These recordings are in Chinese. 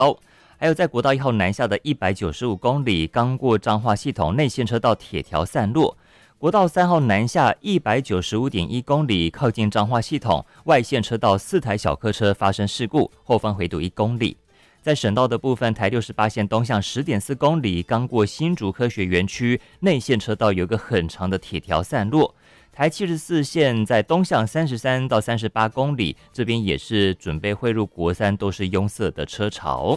还有在国道1号南下的195公里，刚过彰化系统内线车道铁条散落。国道3号南下195.1公里，靠近彰化系统外线车道4台小客车发生事故，后方回堵1公里。在省道的部分，台68线东向10.4公里，刚过新竹科学园区内线车道有个很长的铁条散落。台74线在东向33到38公里，这边也是准备汇入国三，都是拥塞的车潮。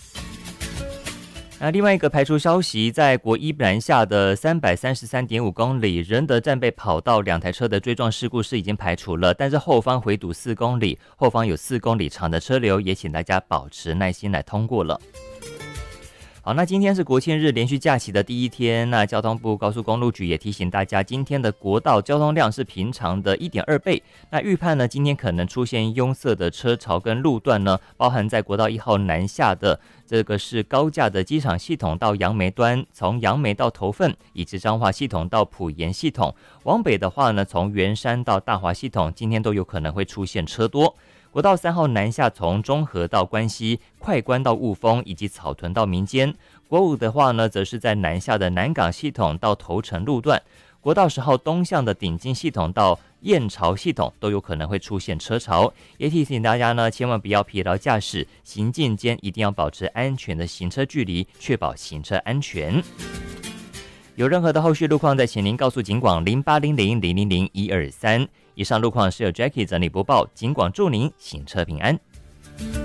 那另外一个排除消息，在国一南下的333.5公里仁德战备跑道2台车的追撞事故是已经排除了，但是后方回堵4公里，后方有4公里长的车流，也请大家保持耐心来通过了。好，那今天是国庆日连续假期的第一天，那交通部高速公路局也提醒大家，今天的国道交通量是平常的 1.2 倍。那预判呢，今天可能出现拥塞的车潮跟路段呢，包含在国道1号南下的这个是高架的机场系统到杨梅端，从杨梅到头份，以及彰化系统到埔盐系统。往北的话呢，从圆山到大华系统，今天都有可能会出现车多。国道3号南下，从中和到关西、快关到雾峰以及草屯到民间。国5的话呢，则是在南下的南港系统到头城路段。国道10号东向的顶金系统到燕巢系统都有可能会出现车潮，也提醒大家呢，千万不要疲劳驾驶，行进间一定要保持安全的行车距离，确保行车安全。有任何的后续路况，再请您告诉警广0800000123。以上路况是由 Jackie 整理播报，警广祝您行车平安。